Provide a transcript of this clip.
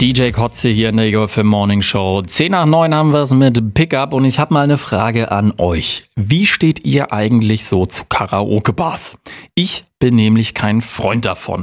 DJ Kotze hier in der EGOFM Morning Show. 10 nach 9 haben wir es mit Pickup und ich habe mal eine Frage an euch. Wie steht ihr eigentlich so zu Karaoke-Bars? Ich bin nämlich kein Freund davon.